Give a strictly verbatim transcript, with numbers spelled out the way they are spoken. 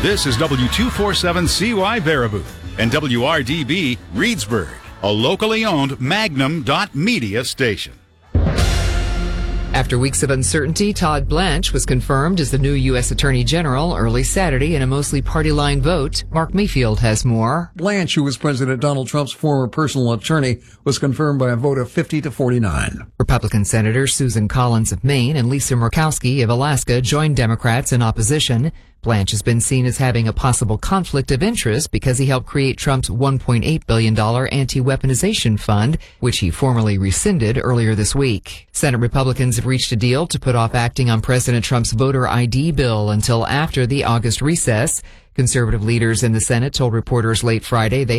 This is W two forty-seven C Y Baraboo and W R D B Reedsburg, a locally owned Magnum dot media station. After weeks of uncertainty, Todd Blanche was confirmed as the new U S Attorney General early Saturday in a mostly party-line vote. Mark Mayfield has more. Blanche, who was President Donald Trump's former personal attorney, was confirmed by a vote of fifty to forty-nine. Republican Senators Susan Collins of Maine and Lisa Murkowski of Alaska joined Democrats in opposition. Blanche has been seen as having a possible conflict of interest because he helped create Trump's one point eight billion dollars anti-weaponization fund, which he formally rescinded earlier this week. Senate Republicans have reached a deal to put off acting on President Trump's voter I D bill until after the August recess. Conservative leaders in the Senate told reporters late Friday they